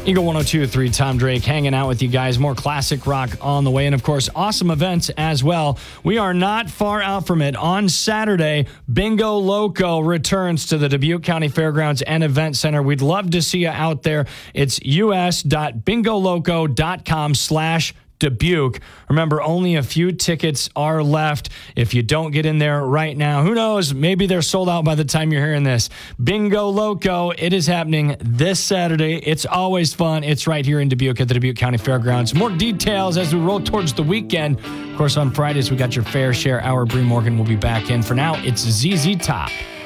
Eagle 102.3, Tom Drake hanging out with you guys. More classic rock on the way. And, of course, awesome events as well. We are not far out from it. On Saturday, Bingo Loco returns to the Dubuque County Fairgrounds and Event Center. We'd love to see you out there. It's us.bingoloco.com/Dubuque. Remember, only a few tickets are left. If you don't get in there right now, who knows? Maybe they're sold out by the time you're hearing this. Bingo Loco, it is happening this Saturday. It's always fun. It's right here in Dubuque at the Dubuque County Fairgrounds. More details as we roll towards the weekend. Of course, on Fridays, we got your Fair Share Hour. Bree Morgan will be back in. For now, it's ZZ Top.